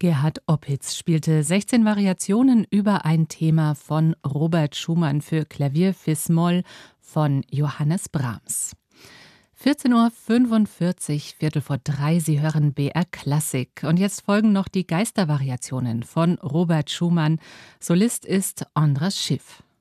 Gerhard Opitz spielte 16 Variationen über ein Thema von Robert Schumann für Klavier Fis-Moll von Johannes Brahms. 14:45 Uhr, Viertel vor drei, Sie hören BR Klassik. Und jetzt folgen noch die Geistervariationen von Robert Schumann. Solist ist Andras Schiff.